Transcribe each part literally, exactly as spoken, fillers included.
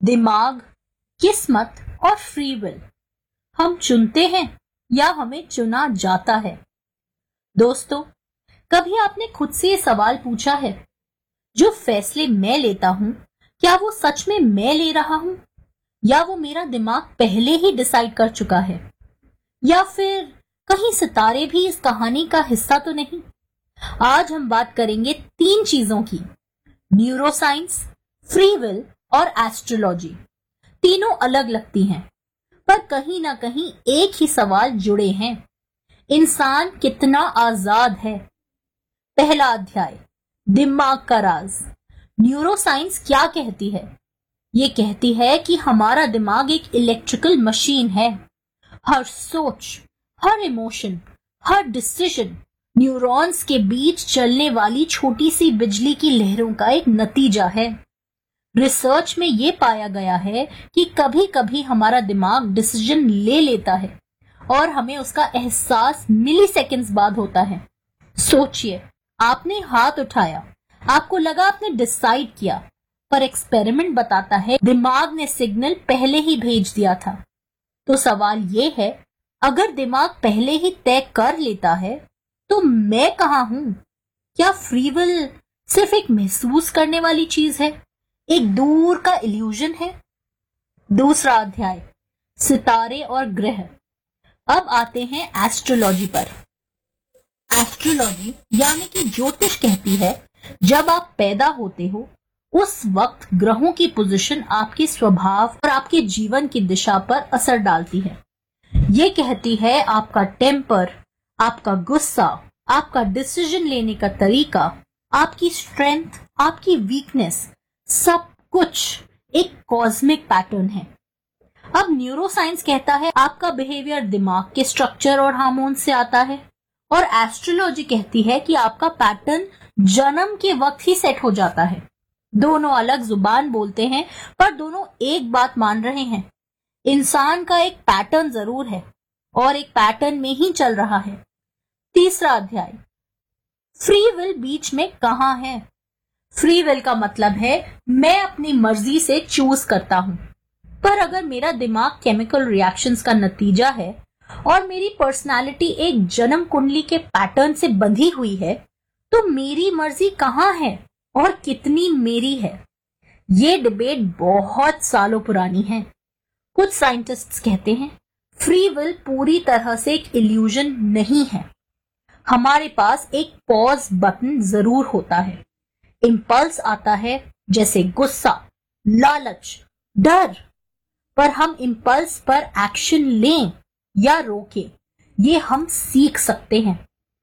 दिमाग, किस्मत और फ्री विल, हम चुनते हैं या हमें चुना जाता है? दोस्तों, कभी आपने खुद से ये सवाल पूछा है, जो फैसले मैं लेता हूं, क्या वो सच में मैं ले रहा हूं, या वो मेरा दिमाग पहले ही डिसाइड कर चुका है? या फिर कहीं सितारे भी इस कहानी का हिस्सा तो नहीं? आज हम बात करेंगे तीन चीजों की: न्यूरोसाइंस, फ्री विल और एस्ट्रोलॉजी। तीनों अलग लगती हैं, पर कहीं ना कहीं एक ही सवाल जुड़े हैं: इंसान कितना आजाद है? पहला अध्याय, दिमाग का राज। न्यूरोसाइंस क्या कहती है? ये कहती है कि हमारा दिमाग एक इलेक्ट्रिकल मशीन है। हर सोच, हर इमोशन, हर डिसीजन न्यूरॉन्स के बीच चलने वाली छोटी सी बिजली की लहरों का एक नतीजा है। रिसर्च में ये पाया गया है कि कभी कभी हमारा दिमाग डिसीजन ले लेता है और हमें उसका एहसास मिली सेकेंड्स बाद होता है। सोचिए, आपने हाथ उठाया, आपको लगा आपने डिसाइड किया, पर एक्सपेरिमेंट बताता है दिमाग ने सिग्नल पहले ही भेज दिया था। तो सवाल ये है, अगर दिमाग पहले ही तय कर लेता है तो मैं कहाँ हूं? क्या फ्री विल सिर्फ एक महसूस करने वाली चीज है, एक दूर का इल्यूजन है? दूसरा अध्याय, सितारे और ग्रह। अब आते हैं एस्ट्रोलॉजी पर। एस्ट्रोलॉजी यानी कि ज्योतिष कहती है, जब आप पैदा होते हो उस वक्त ग्रहों की पोजीशन आपके स्वभाव और आपके जीवन की दिशा पर असर डालती है। ये कहती है आपका टेम्पर, आपका गुस्सा, आपका डिसीजन लेने का तरीका, आपकी स्ट्रेंथ, आपकी वीकनेस, सब कुछ एक कॉस्मिक पैटर्न है। अब न्यूरोसाइंस कहता है आपका बिहेवियर दिमाग के स्ट्रक्चर और हार्मोन से आता है, और एस्ट्रोलॉजी कहती है कि आपका पैटर्न जन्म के वक्त ही सेट हो जाता है। दोनों अलग जुबान बोलते हैं, पर दोनों एक बात मान रहे हैं: इंसान का एक पैटर्न जरूर है और एक पैटर्न में ही चल रहा है। तीसरा अध्याय, फ्री विल बीच में कहां है? फ्री विल का मतलब है मैं अपनी मर्जी से चूज करता हूं, पर अगर मेरा दिमाग केमिकल रिएक्शंस का नतीजा है और मेरी पर्सनालिटी एक जन्म कुंडली के पैटर्न से बंधी हुई है, तो मेरी मर्जी कहां है और कितनी मेरी है? ये डिबेट बहुत सालों पुरानी है। कुछ साइंटिस्ट्स कहते हैं फ्री विल पूरी तरह से एक इल्यूजन नहीं है। हमारे पास एक पॉज बटन जरूर होता है। इंपल्स आता है, जैसे गुस्सा, लालच, डर, पर हम इंपल्स पर एक्शन लें या रोकें, ये हम सीख सकते हैं।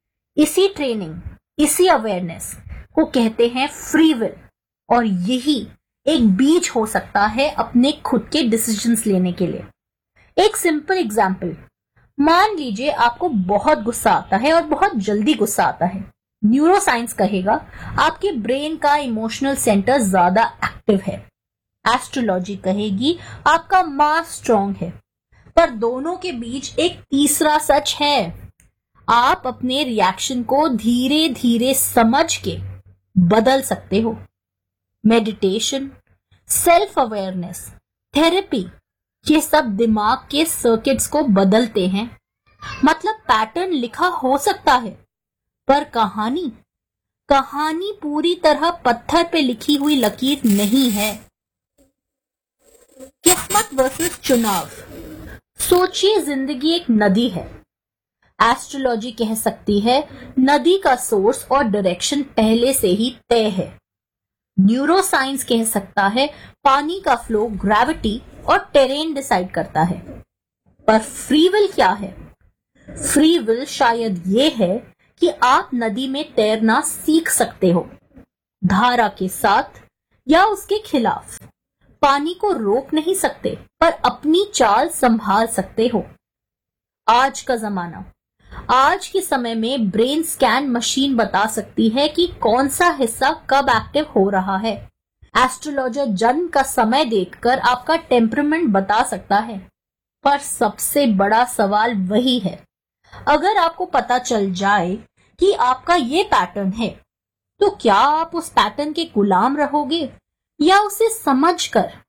इसी ट्रेनिंग, इसी अवेयरनेस को कहते हैं फ्री विल, और यही एक बीज हो सकता है अपने खुद के डिसीजंस लेने के लिए। एक सिंपल एग्जाम्पल, मान लीजिए आपको बहुत गुस्सा आता है और बहुत जल्दी गुस्सा आता है। न्यूरोसाइंस कहेगा आपके ब्रेन का इमोशनल सेंटर ज्यादा एक्टिव है। एस्ट्रोलॉजी कहेगी आपका मास स्ट्रॉन्ग है। पर दोनों के बीच एक तीसरा सच है, आप अपने रिएक्शन को धीरे धीरे समझ के बदल सकते हो। मेडिटेशन, सेल्फ अवेयरनेस, थेरेपी, ये सब दिमाग के सर्किट्स को बदलते हैं। मतलब पैटर्न लिखा हो सकता है, पर कहानी कहानी पूरी तरह पत्थर पे लिखी हुई लकीर नहीं है। किस्मत वर्सेस चुनाव। सोचिए, जिंदगी एक नदी है। एस्ट्रोलॉजी कह सकती है नदी का सोर्स और डायरेक्शन पहले से ही तय है। न्यूरोसाइंस कह सकता है पानी का फ्लो ग्रेविटी और टेरेन डिसाइड करता है। पर फ्री विल क्या है? फ्री विल शायद ये है कि आप नदी में तैरना सीख सकते हो, धारा के साथ या उसके खिलाफ। पानी को रोक नहीं सकते, पर अपनी चाल संभाल सकते हो। आज का जमाना, आज के समय में ब्रेन स्कैन मशीन बता सकती है कि कौन सा हिस्सा कब एक्टिव हो रहा है। एस्ट्रोलॉजर जन्म का समय देखकर आपका टेम्परामेंट बता सकता है। पर सबसे बड़ा सवाल वही है, अगर आपको पता चल जाए कि आपका ये पैटर्न है, तो क्या आप उस पैटर्न के गुलाम रहोगे या उसे समझकर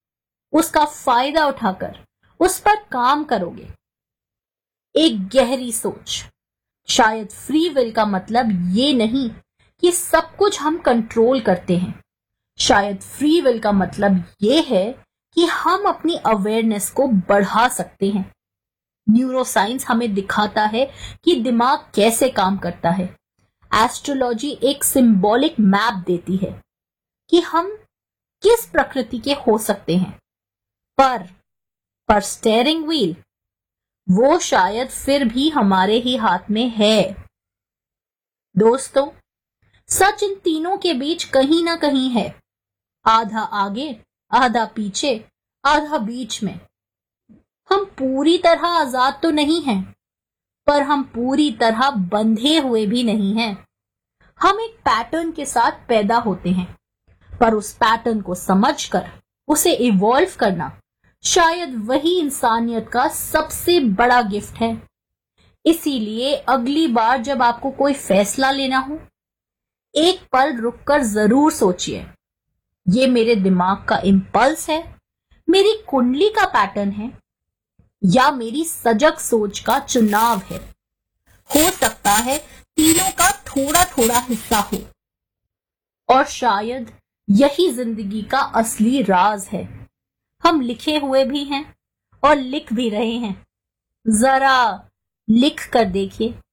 उसका फायदा उठाकर उस पर काम करोगे। एक गहरी सोच। शायद फ्री विल का मतलब ये नहीं कि सब कुछ हम कंट्रोल करते हैं। शायद फ्री विल का मतलब ये है कि हम अपनी अवेयरनेस को बढ़ा सकते हैं। न्यूरोसाइंस हमें दिखाता है कि दिमाग कैसे काम करता है। एस्ट्रोलॉजी एक सिंबॉलिक मैप देती है कि हम किस प्रकृति के हो सकते हैं। पर पर स्टेयरिंग व्हील, वो शायद फिर भी हमारे ही हाथ में है। दोस्तों, सच इन तीनों के बीच कहीं ना कहीं है। आधा आगे, आधा पीछे, आधा बीच में। हम पूरी तरह आजाद तो नहीं हैं, पर हम पूरी तरह बंधे हुए भी नहीं हैं। हम एक पैटर्न के साथ पैदा होते हैं, पर उस पैटर्न को समझकर उसे इवॉल्व करना शायद वही इंसानियत का सबसे बड़ा गिफ्ट है। इसीलिए अगली बार जब आपको कोई फैसला लेना हो, एक पल रुककर जरूर सोचिए, ये मेरे दिमाग का इंपल्स है, मेरी कुंडली का पैटर्न है, या मेरी सजग सोच का चुनाव है। हो सकता है तीनों का थोड़ा थोड़ा हिस्सा हो। और शायद यही जिंदगी का असली राज है। हम लिखे हुए भी हैं और लिख भी रहे हैं। जरा लिख कर देखिए,